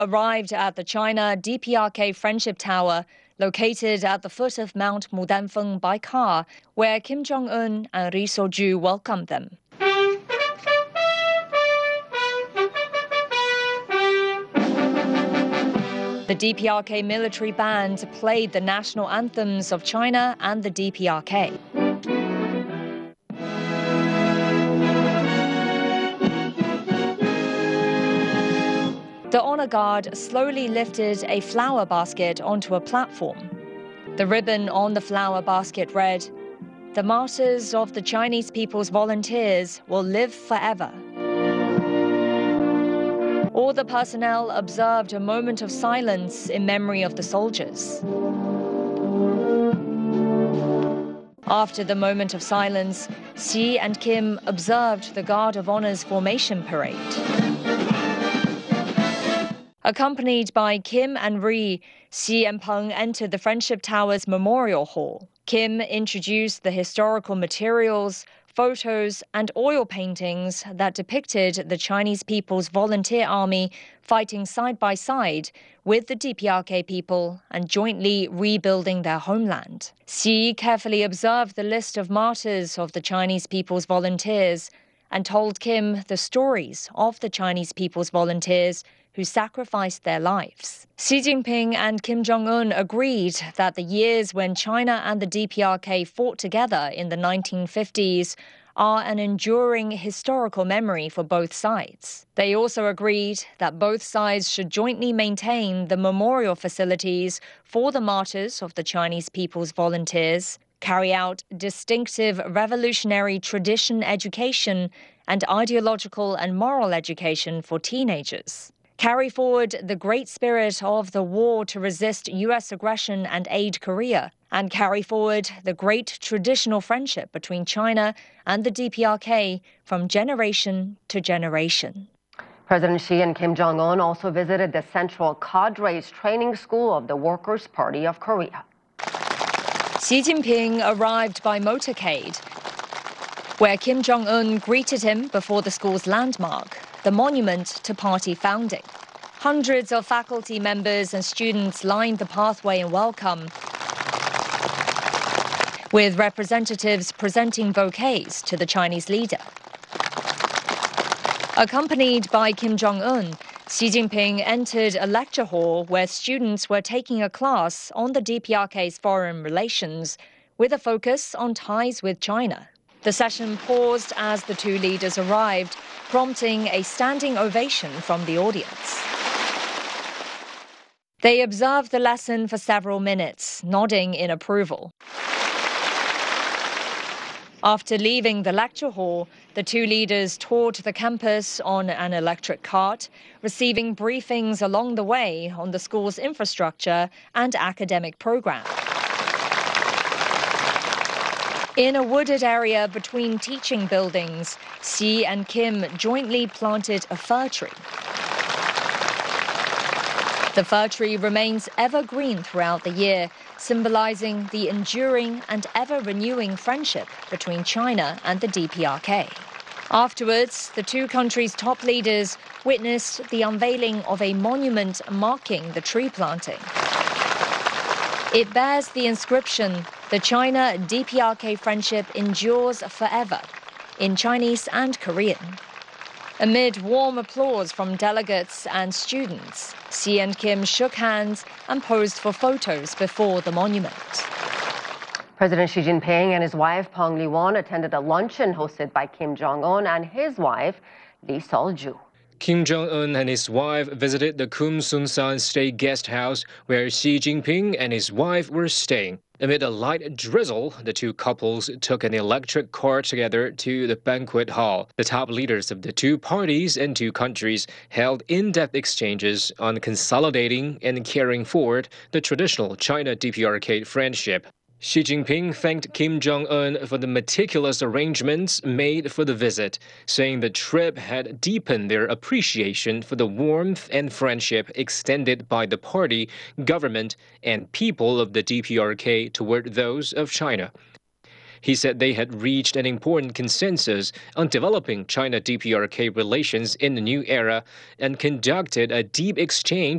arrived at the China-DPRK Friendship Tower, located at the foot of Mount Mudanfeng by car, where Kim Jong-un and Ri So-ju welcomed them. The DPRK military band played the national anthems of China and the DPRK. The honor guard slowly lifted a flower basket onto a platform. The ribbon on the flower basket read, "The martyrs of the Chinese People's Volunteers will live forever." All the personnel observed a moment of silence in memory of the soldiers. After the moment of silence, Xi and Kim observed the Guard of Honor's formation parade. Accompanied by Kim and Ri, Xi and Peng entered the Friendship Tower's Memorial Hall. Kim introduced the historical materials, photos, and oil paintings that depicted the Chinese People's Volunteer Army fighting side by side with the DPRK people and jointly rebuilding their homeland. Xi carefully observed the list of martyrs of the Chinese People's Volunteers and told Kim the stories of the Chinese People's Volunteers who sacrificed their lives. Xi Jinping and Kim Jong-un agreed that the years when China and the DPRK fought together in the 1950s are an enduring historical memory for both sides. They also agreed that both sides should jointly maintain the memorial facilities for the martyrs of the Chinese People's Volunteers, carry out distinctive revolutionary tradition education and ideological and moral education for teenagers, carry forward the great spirit of the war to resist U.S. aggression and aid Korea, and carry forward the great traditional friendship between China and the DPRK from generation to generation. President Xi and Kim Jong-un also visited the Central Cadres Training School of the Workers' Party of Korea. Xi Jinping arrived by motorcade, where Kim Jong-un greeted him before the school's landmark, the monument to party founding. Hundreds of faculty members and students lined the pathway in welcome, with representatives presenting bouquets to the Chinese leader. Accompanied by Kim Jong-un, Xi Jinping entered a lecture hall where students were taking a class on the DPRK's foreign relations, with a focus on ties with China. The session paused as the two leaders arrived, prompting a standing ovation from the audience. They observed the lesson for several minutes, nodding in approval. After leaving the lecture hall, the two leaders toured the campus on an electric cart, receiving briefings along the way on the school's infrastructure and academic program. In a wooded area between teaching buildings, Xi and Kim jointly planted a fir tree. The fir tree remains evergreen throughout the year, symbolizing the enduring and ever-renewing friendship between China and the DPRK. Afterwards, the two countries' top leaders witnessed the unveiling of a monument marking the tree planting. It bears the inscription, "The China-DPRK friendship endures forever," in Chinese and Korean. Amid warm applause from delegates and students, Xi and Kim shook hands and posed for photos before the monument. President Xi Jinping and his wife Peng Liyuan attended a luncheon hosted by Kim Jong-un and his wife Ri So-ju. Kim Jong-un and his wife visited the Kum Sun San State Guest House, where Xi Jinping and his wife were staying. Amid a light drizzle, the two couples took an electric car together to the banquet hall. The top leaders of the two parties and two countries held in-depth exchanges on consolidating and carrying forward the traditional China-DPRK friendship. Xi Jinping thanked Kim Jong-un for the meticulous arrangements made for the visit, saying the trip had deepened their appreciation for the warmth and friendship extended by the party, government, and people of the DPRK toward those of China. He said they had reached an important consensus on developing China-DPRK relations in the new era and conducted a deep exchange